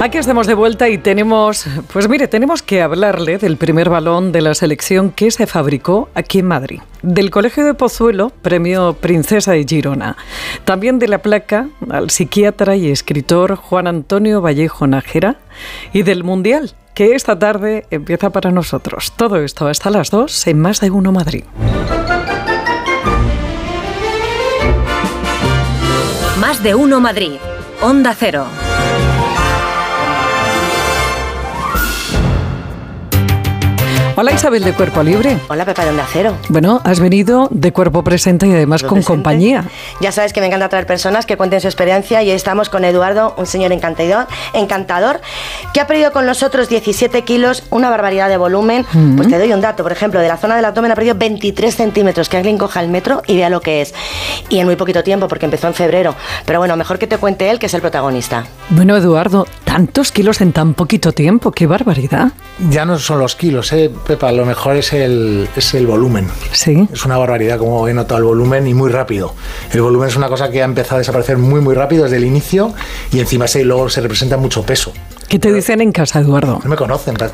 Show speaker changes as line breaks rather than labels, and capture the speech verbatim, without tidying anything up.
Aquí estamos de vuelta y tenemos, pues mire, tenemos que hablarle del primer balón de la selección que se fabricó aquí en Madrid. Del Colegio de Pozuelo, premio Princesa de Girona. También de la placa al psiquiatra y escritor Juan Antonio Vallejo Nájera. Y del Mundial, que esta tarde empieza para nosotros. Todo esto hasta las dos en Más de Uno Madrid.
Más de Uno Madrid. Onda Cero.
Hola Isabel de Cuerpo Libre.
Hola Pepa de Onda Cero.
Bueno, has venido de cuerpo presente y además con
presente.
compañía.
Ya sabes que me encanta traer personas que cuenten su experiencia y hoy estamos con Eduardo, un señor encantador, encantador que ha perdido con nosotros diecisiete kilos, una barbaridad de volumen. Mm-hmm. Pues te doy un dato, por ejemplo, de la zona del abdomen ha perdido veintitrés centímetros, que alguien coja el metro y vea lo que es. Y en muy poquito tiempo, porque empezó en febrero. Pero bueno, mejor que te cuente él, que es el protagonista.
Bueno, Eduardo, tantos kilos en tan poquito tiempo, qué barbaridad.
Ya no son los kilos, ¿eh, Pepa? Lo mejor es el, es el volumen.
Sí.
Es una barbaridad como he notado el volumen y muy rápido. El volumen es una cosa que ha empezado a desaparecer muy, muy rápido desde el inicio y encima se, luego se representa mucho peso.
¿Qué te dicen en casa, Eduardo?
No me conocen